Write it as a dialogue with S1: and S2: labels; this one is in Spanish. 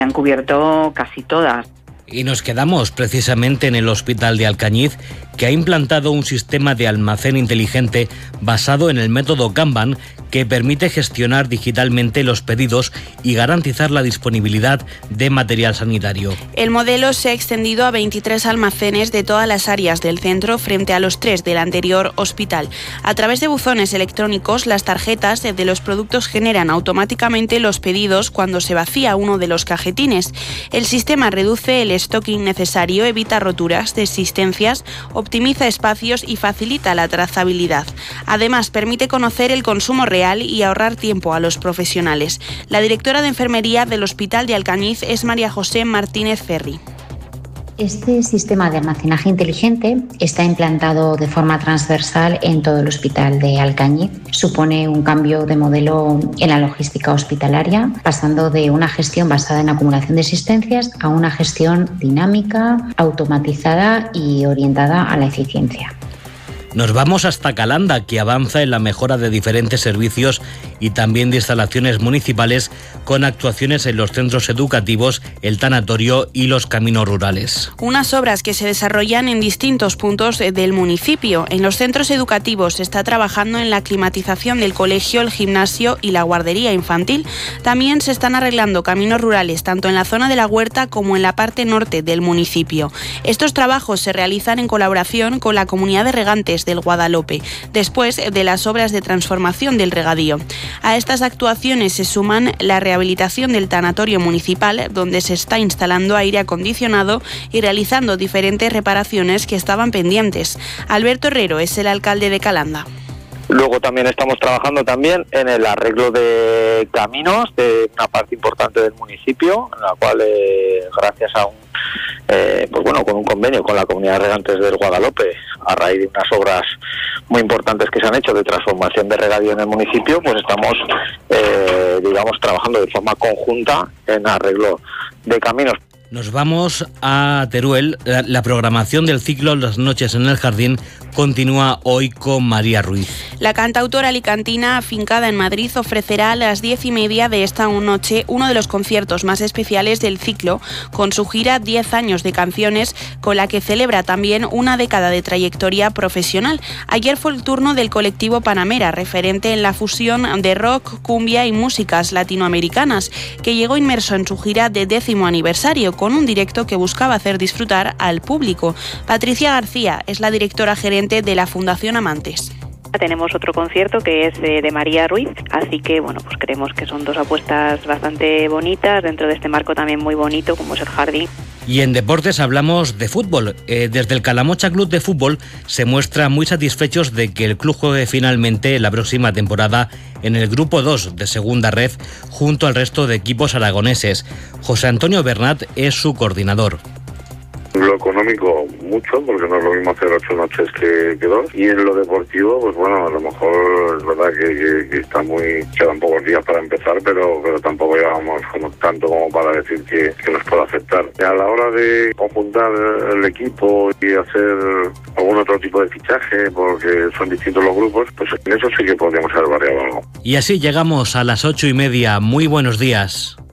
S1: Se han cubierto casi todas.
S2: Y nos quedamos precisamente en el Hospital de Alcañiz, que ha implantado un sistema de almacén inteligente basado en el método Kanban, que permite gestionar digitalmente los pedidos y garantizar la disponibilidad de material sanitario.
S3: El modelo se ha extendido a 23 almacenes de todas las áreas del centro frente a los 3 del anterior hospital. A través de buzones electrónicos, las tarjetas de los productos generan automáticamente los pedidos cuando se vacía uno de los cajetines. El sistema reduce el stocking necesario, evita roturas de existencias, optimiza espacios y facilita la trazabilidad. Además, permite conocer el consumo real y ahorrar tiempo a los profesionales. La directora de enfermería del Hospital de Alcañiz es María José Martínez Ferri.
S4: Este sistema de almacenaje inteligente está implantado de forma transversal en todo el Hospital de Alcañiz. Supone un cambio de modelo en la logística hospitalaria, pasando de una gestión basada en acumulación de existencias a una gestión dinámica, automatizada y orientada a la eficiencia.
S2: Nos vamos hasta Calanda, que avanza en la mejora de diferentes servicios y también de instalaciones municipales, con actuaciones en los centros educativos, el tanatorio y los caminos rurales.
S3: Unas obras que se desarrollan en distintos puntos del municipio. En los centros educativos se está trabajando en la climatización del colegio, el gimnasio y la guardería infantil. También se están arreglando caminos rurales, tanto en la zona de la Huerta como en la parte norte del municipio. Estos trabajos se realizan en colaboración con la comunidad de regantes del Guadalope, después de las obras de transformación del regadío. A estas actuaciones se suman la rehabilitación del tanatorio municipal, donde se está instalando aire acondicionado y realizando diferentes reparaciones que estaban pendientes. Alberto Herrero es el alcalde de Calanda.
S5: Luego también estamos trabajando también en el arreglo de caminos de una parte importante del municipio, en la cual gracias a con un convenio con la comunidad de regantes del Guadalope, a raíz de unas obras muy importantes que se han hecho de transformación de regadío en el municipio, pues estamos trabajando de forma conjunta en arreglo de caminos.
S2: Nos vamos a Teruel. La programación del ciclo Las noches en el jardín continúa hoy con María Ruiz.
S3: La cantautora alicantina afincada en Madrid ofrecerá a las 10:30 de esta noche uno de los conciertos más especiales del ciclo, con su gira 10 años de canciones, con la que celebra también una década de trayectoria profesional. Ayer fue el turno del colectivo Panamera, referente en la fusión de rock, cumbia y músicas latinoamericanas, que llegó inmerso en su gira de 10º aniversario, con un directo que buscaba hacer disfrutar al público. Patricia García es la directora gerente de la Fundación Amantes.
S6: Tenemos otro concierto que es de María Ruiz, así que pues creemos que son dos apuestas bastante bonitas dentro de este marco también muy bonito como es el jardín.
S2: Y en deportes hablamos de fútbol. Desde el Calamocha Club de Fútbol se muestran muy satisfechos de que el club juegue finalmente la próxima temporada en el Grupo 2 de Segunda Red junto al resto de equipos aragoneses. José Antonio Bernat es su coordinador.
S7: Lo económico mucho, porque no es lo mismo hacer 8 noches que 2. Y en lo deportivo, a lo mejor es verdad que está quedan pocos días para empezar, pero tampoco llevamos tanto como para decir que nos pueda afectar. A la hora de conjuntar el equipo y hacer algún otro tipo de fichaje, porque son distintos los grupos, pues en eso sí que podríamos haber variado algo.
S2: Y así llegamos a las 8:30. Muy buenos días.